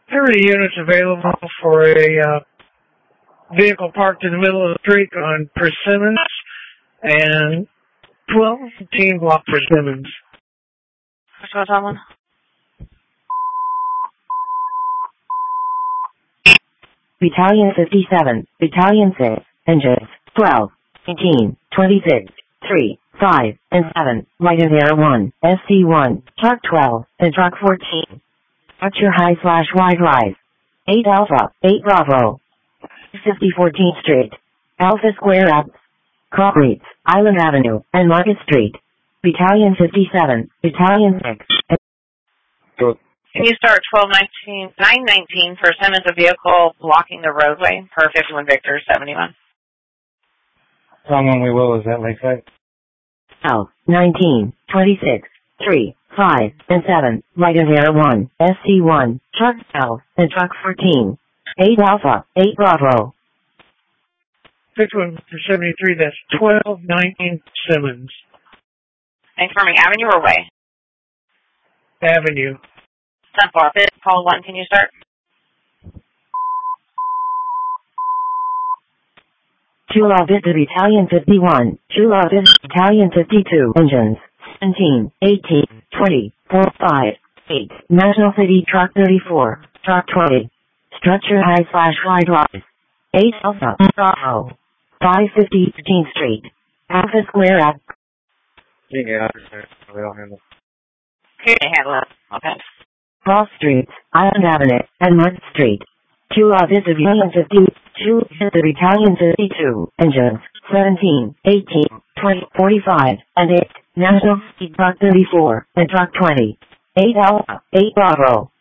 There are units available for a vehicle parked in the middle of the street on Persimmons and 1215 block Persimmons. Which one's that one? Battalion 57, Battalion 6, engines 12, 18, 26, 3, 5, and 7, right in air 1, SC1, truck 12, and truck 14. Structure high/wide rise. 8 Alpha, 8 Bravo. 50 14th Street. Alpha Square Up. Concrete, Island Avenue, and Market Street. Battalion 57, Battalion 6. Good. Can you start 919 for Simmons, a vehicle blocking the roadway per 51 Victor 71? Someone we will is at Lakeside. L, 19, 26, 3, 5, and 7, right in air 1, SC1, truck 12, and truck 14. 8 Alpha, 8 Bravo. 51 for 73, that's 1219 Simmons Confirming Avenue or Way? Avenue. 10 bar. Call 1, can you start? Chula Vista Battalion 51, Chula Vista Battalion 52, engines 17, 18, 20, 4, 5, 8, National City Truck 34, Truck 20. Structure high/wide rise. 8 Alpha, Bravo. 550 15th Street. Alpha Square Up. Yeah, we don't handle. Okay, handle it. Okay. Cross Streets, Island Avenue, and Market Street. Chula Vista Battalion 50, Chula Vista Battalion 52, engines 17, 18, 20, 45, and 8, National City Truck 34, and Truck 20. 8 Alpha, 8 Bravo.